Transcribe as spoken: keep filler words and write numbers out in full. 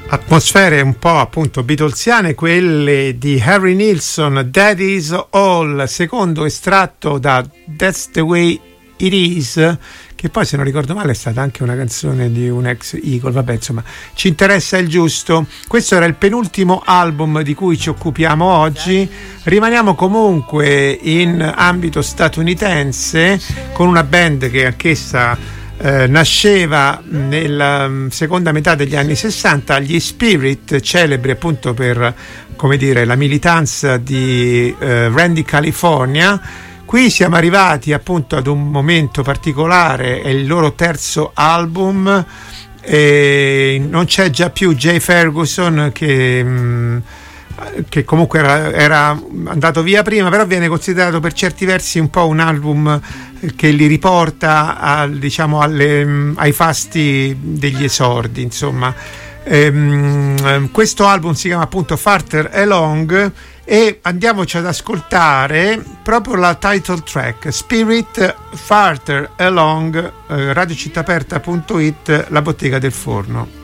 Atmosfere un po' appunto beatlesiane, quelle di Harry Nilsson, That Is All, secondo estratto da That's the Way It Is, che poi, se non ricordo male, è stata anche una canzone di un ex Eagle. Vabbè, insomma, ci interessa il giusto. Questo era il penultimo album di cui ci occupiamo oggi. Rimaniamo comunque in ambito statunitense con una band che anch'essa Eh, nasceva nella um, seconda metà degli anni sessanta, gli Spirit, celebri appunto per, come dire, la militanza di eh, Randy California. Qui siamo arrivati appunto ad un momento particolare, è il loro terzo album, e non c'è già più Jay Ferguson che mh, che comunque era, era andato via prima, però viene considerato per certi versi un po' un album che li riporta a, diciamo, alle, ai fasti degli esordi, insomma. Ehm, questo album si chiama appunto Farther Along e andiamoci ad ascoltare proprio la title track, Spirit, Farther Along, eh, radiocittaaperta punto it, la bottega del forno.